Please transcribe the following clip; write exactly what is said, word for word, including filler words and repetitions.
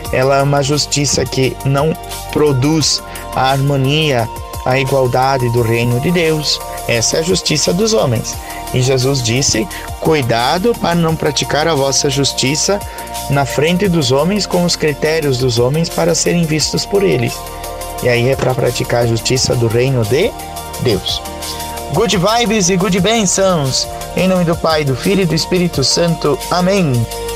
ela é uma justiça que não produz a harmonia, a igualdade do reino de Deus. Essa é a justiça dos homens. E Jesus disse: cuidado para não praticar a vossa justiça na frente dos homens com os critérios dos homens para serem vistos por eles. E aí é para praticar a justiça do reino de Deus. Good vibes e good bênçãos. Em nome do Pai, do Filho e do Espírito Santo. Amém.